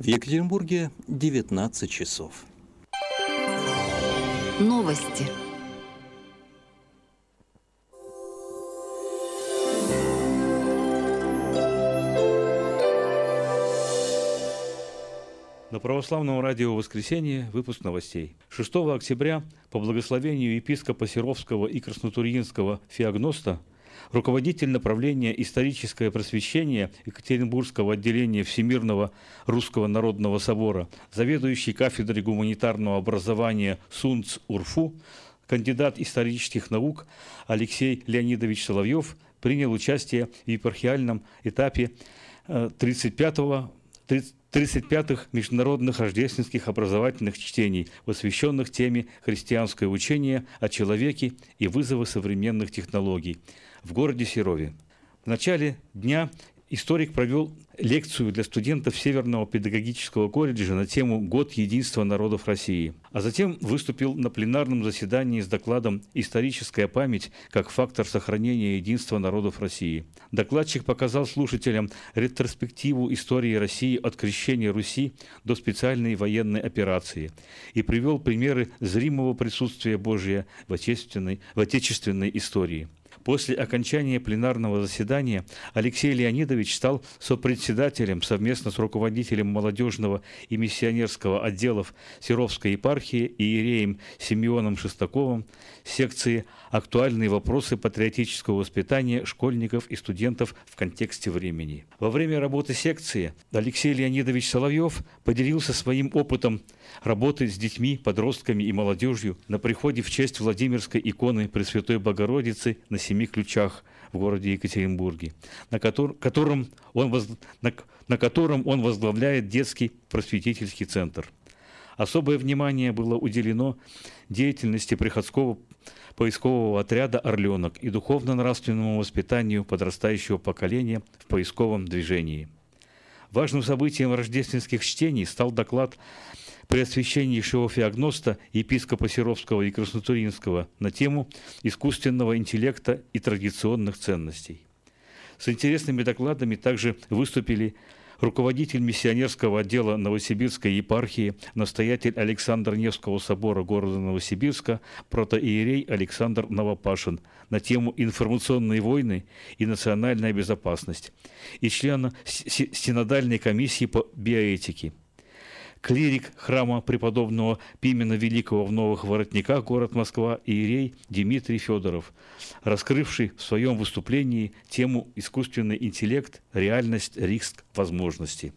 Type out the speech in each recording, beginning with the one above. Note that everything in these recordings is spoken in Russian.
В Екатеринбурге 19 часов. Новости. На православном радио «Воскресенье» выпуск новостей. 6 октября по благословению епископа Серовского и Краснотурьинского Феогноста руководитель направления «Историческое просвещение» Екатеринбургского отделения Всемирного Русского Народного Собора, заведующий кафедрой гуманитарного образования СУНЦ-УРФУ, кандидат исторических наук Алексей Леонидович Соловьев принял участие в епархиальном этапе 35-х международных рождественских образовательных чтений, посвященных теме «Христианское учение о человеке и вызовы современных технологий» в городе Серове. В начале дня историк провел лекцию для студентов Северного педагогического колледжа на тему «Год единства народов России», а затем выступил на пленарном заседании с докладом «Историческая память как фактор сохранения единства народов России». Докладчик показал слушателям ретроспективу истории России от крещения Руси до специальной военной операции и привел примеры зримого присутствия Божия в отечественной истории. После окончания пленарного заседания Алексей Леонидович стал сопредседателем совместно с руководителем молодежного и миссионерского отделов Серовской епархии иереем Симеоном Шестаковым секции «Актуальные вопросы патриотического воспитания школьников и студентов в контексте времени». Во время работы секции Алексей Леонидович Соловьев поделился своим опытом работы с детьми, подростками и молодежью на приходе в честь Владимирской иконы Пресвятой Богородицы на Семи Ключах в городе Екатеринбурге, на котором он возглавляет детский просветительский центр. Особое внимание было уделено деятельности приходского поискового отряда «Орленок» и духовно-нравственному воспитанию подрастающего поколения в поисковом движении. Важным событием рождественских чтений стал доклад преосвященнейшего Феогноста, епископа Серовского и Краснотурьинского на тему искусственного интеллекта и традиционных ценностей. С интересными докладами также выступили руководитель миссионерского отдела Новосибирской епархии, настоятель Александр Невского собора города Новосибирска, протоиерей Александр Новопашин на тему «Информационные войны и национальная безопасность» и член Синодальной комиссии по биоэтике. Клирик храма преподобного Пимена Великого в Новых Воротниках, город Москва, иерей Дмитрий Федоров, раскрывший в своем выступлении тему «Искусственный интеллект, реальность, риск, возможности».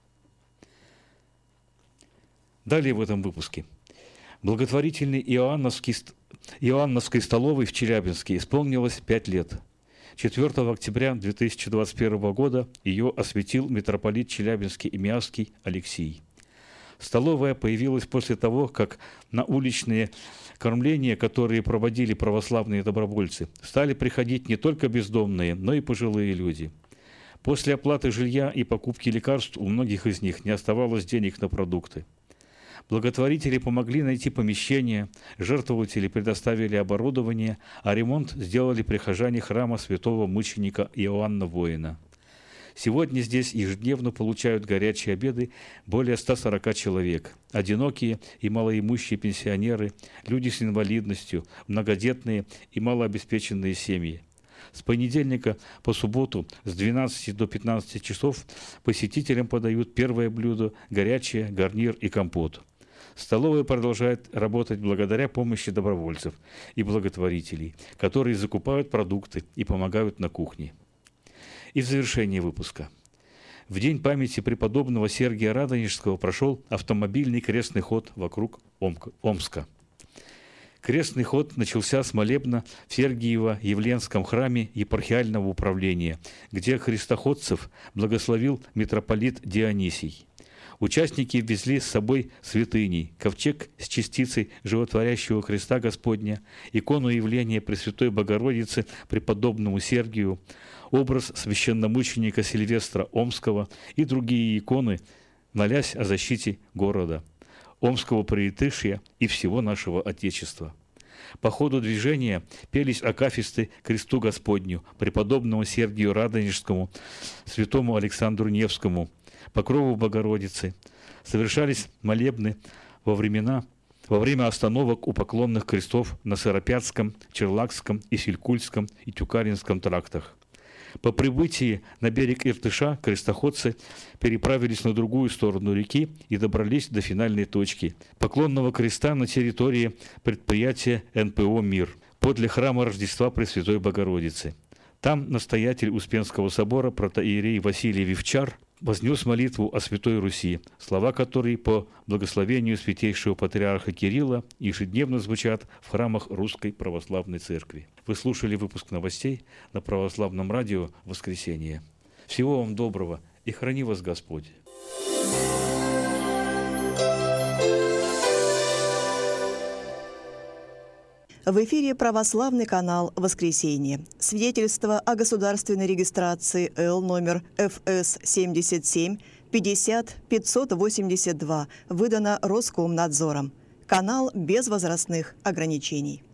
Далее в этом выпуске. Благотворительной Иоанновской столовой в Челябинске исполнилось 5 лет. 4 октября 2021 года ее осветил митрополит Челябинский и Миасский Алексий. Столовая появилась после того, как на уличные кормления, которые проводили православные добровольцы, стали приходить не только бездомные, но и пожилые люди. После оплаты жилья и покупки лекарств у многих из них не оставалось денег на продукты. Благотворители помогли найти помещение, жертвователи предоставили оборудование, а ремонт сделали прихожане храма святого мученика Иоанна Воина. Сегодня здесь ежедневно получают горячие обеды более 140 человек. Одинокие и малоимущие пенсионеры, люди с инвалидностью, многодетные и малообеспеченные семьи. С понедельника по субботу с 12 до 15 часов посетителям подают первое блюдо, горячее, гарнир и компот. Столовая продолжает работать благодаря помощи добровольцев и благотворителей, которые закупают продукты и помогают на кухне. И в завершение выпуска. В день памяти преподобного Сергия Радонежского прошел автомобильный крестный ход вокруг Омска. Крестный ход начался с молебна в Сергиево-Явленском храме епархиального управления, где христоходцев благословил митрополит Дионисий. Участники везли с собой святыни, ковчег с частицей животворящего креста Господня, икону явления Пресвятой Богородицы преподобному Сергию, образ священномученика Сильвестра Омского и другие иконы, молясь о защите города, Омского Прииртышья и всего нашего Отечества. По ходу движения пелись акафисты кресту Господню, преподобному Сергию Радонежскому, святому Александру Невскому, Покрову Богородицы. Совершались молебны во время остановок у поклонных крестов на Сыропятском, Черлакском, Исилькульском и Тюкаринском трактах. По прибытии на берег Иртыша крестоходцы переправились на другую сторону реки и добрались до финальной точки – поклонного креста на территории предприятия НПО «Мир» подле храма Рождества Пресвятой Богородицы. Там настоятель Успенского собора протоиерей Василий Вивчар вознес молитву о Святой Руси, слова которой по благословению святейшего патриарха Кирилла ежедневно звучат в храмах Русской Православной Церкви. Вы слушали выпуск новостей на Православном радио «Воскресенье». Всего вам доброго и храни вас Господь! В эфире православный канал «Воскресенье». Свидетельство о государственной регистрации Л номер ФС 77 50 582 выдано Роскомнадзором. Канал без возрастных ограничений.